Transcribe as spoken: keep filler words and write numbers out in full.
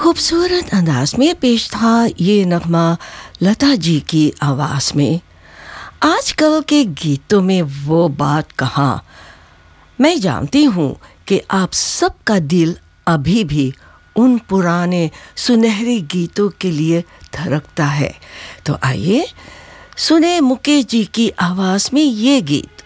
खूबसूरत अंदाज में पेश था ये नगमा लता जी की आवाज़ में। आजकल के गीतों में वो बात कहाँ। मैं जानती हूँ कि आप सबका दिल अभी भी उन पुराने सुनहरे गीतों के लिए धड़कता है। तो आइए सुने मुकेश जी की आवाज़ में ये गीत।